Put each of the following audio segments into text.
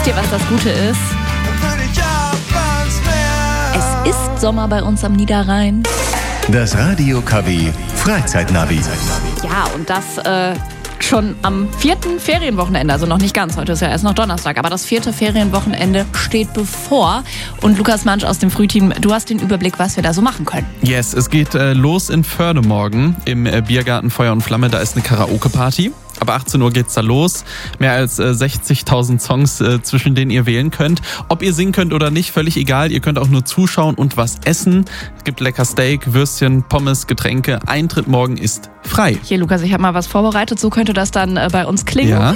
Wisst ihr, was das Gute ist? Es ist Sommer bei uns am Niederrhein. Das Radio KW Freizeitnavi. Ja, und das schon am 4. Ferienwochenende, also noch nicht ganz, heute ist ja erst noch Donnerstag, aber das 4. Ferienwochenende steht bevor. Und Lukas Mansch aus dem Frühteam, du hast den Überblick, was wir da so machen können. Yes, es geht los in Förde morgen im Biergarten Feuer und Flamme, da ist eine Karaoke-Party. Ab 18 Uhr geht's da los. Mehr als 60.000 Songs, zwischen denen ihr wählen könnt. Ob ihr singen könnt oder nicht, völlig egal. Ihr könnt auch nur zuschauen und was essen. Es gibt lecker Steak, Würstchen, Pommes, Getränke. Eintritt morgen ist frei. Hier, Lukas, ich habe mal was vorbereitet. So könnte das dann bei uns klingen. Ja.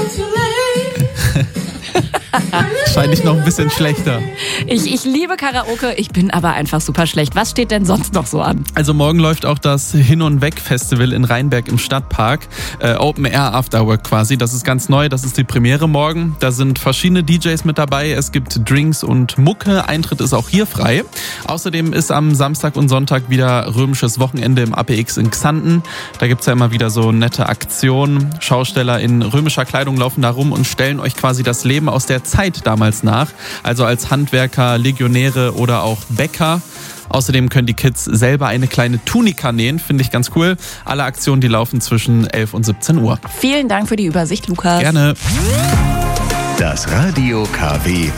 Wahrscheinlich noch ein bisschen schlechter. Ich liebe Karaoke, ich bin aber einfach super schlecht. Was steht denn sonst noch so an? Also morgen läuft auch das Hin- und Weg-Festival in Rheinberg im Stadtpark. Open Air Afterwork quasi. Das ist ganz neu, das ist die Premiere morgen. Da sind verschiedene DJs mit dabei. Es gibt Drinks und Mucke. Eintritt ist auch hier frei. Außerdem ist am Samstag und Sonntag wieder römisches Wochenende im APX in Xanten. Da gibt's ja immer wieder so nette Aktionen. Schausteller in römischer Kleidung laufen da rum und stellen euch quasi das Leben aus der Zeit damals nach. Also als Handwerker, Legionäre oder auch Bäcker. Außerdem können die Kids selber eine kleine Tunika nähen, finde ich ganz cool. Alle Aktionen, die laufen zwischen 11 und 17 Uhr. Vielen Dank für die Übersicht, Lukas. Gerne. Das Radio KW